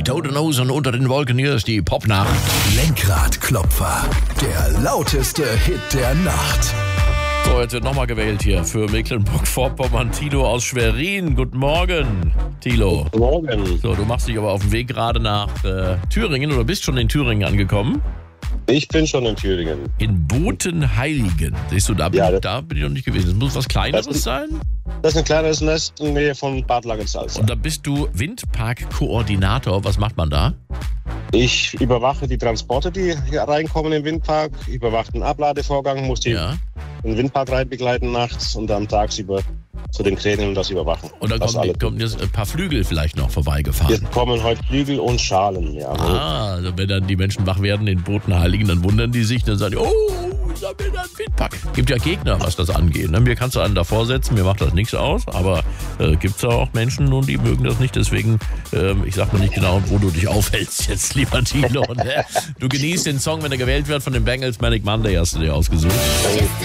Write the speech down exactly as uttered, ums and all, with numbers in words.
Toten Hosen unter den Wolken, hier ist die Popnacht. Lenkradklopfer, der lauteste Hit der Nacht. So, jetzt wird nochmal gewählt hier für Mecklenburg-Vorpommern. Thilo aus Schwerin. Guten Morgen, Thilo. Guten Morgen. So, du machst dich aber auf dem Weg gerade nach äh, Thüringen oder bist schon in Thüringen angekommen? Ich bin schon in Thüringen. In Botenheiligen. Siehst du, da bin, Ja, das- da bin ich noch nicht gewesen. Das muss was Kleineres Das ist- sein? Das ist ein kleines Nest in der Nähe von Bad Langensalza. Und da bist du Windpark-Koordinator. Was macht man da? Ich überwache die Transporte, die hier reinkommen im Windpark, überwache den Abladevorgang, muss die Ja. in den Windpark rein begleiten nachts und dann tagsüber zu den Kränen und das überwachen. Und dann das kommen, die, alles. kommen jetzt ein paar Flügel vielleicht noch vorbeigefahren. Jetzt kommen heute Flügel und Schalen. Ja. Ah, also wenn dann die Menschen wach werden in Botenheiligen, dann wundern die sich, dann sagen die, oh, ich hab mir da einen Windpark. Gibt ja Gegner, was das angeht. Ne? Mir kannst du einen davor setzen, mir macht das nichts aus, aber äh, gibt's ja auch Menschen und die mögen das nicht, deswegen, ähm, ich sag mal nicht genau, wo du dich aufhältst jetzt, lieber Tino. Ne? Du genießt den Song, wenn er gewählt wird, von den Bangles, Manic Monday hast du dir ausgesucht.